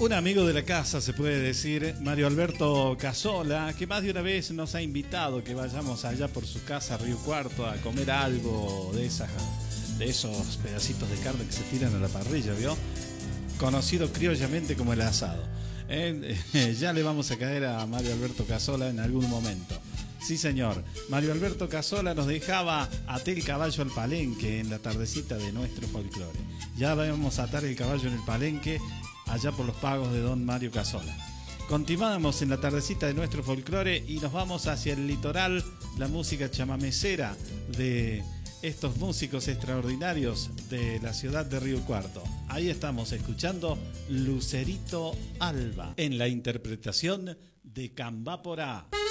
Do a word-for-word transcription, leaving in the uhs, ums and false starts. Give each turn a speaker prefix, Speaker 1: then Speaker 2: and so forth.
Speaker 1: Un amigo de la casa, se puede decir, Mario Alberto Casola, que más de una vez nos ha invitado que vayamos allá por su casa, Río Cuarto, a comer algo de esas, de esos pedacitos de carne que se tiran a la parrilla, ¿vio? Conocido criollamente como el asado. Eh, eh, ya le vamos a caer a Mario Alberto Casola en algún momento. Sí, señor. Mario Alberto Casola nos dejaba atar el caballo al palenque en la tardecita de nuestro folclore. Ya vamos a atar el caballo en el palenque allá por los pagos de don Mario Casola. Continuamos en la tardecita de nuestro folclore y nos vamos hacia el litoral, la música chamamecera de estos músicos extraordinarios de la ciudad de Río Cuarto. Ahí estamos escuchando Lucerito Alba en la interpretación de Cambá Porá.